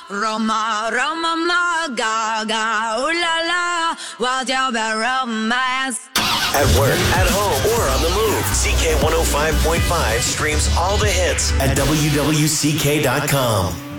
Roma, Roma, ma, gaga, ooh la la, what's your bad romance? At work, at home, or on the move, CK 105.5 streams all the hits at WWCK.com.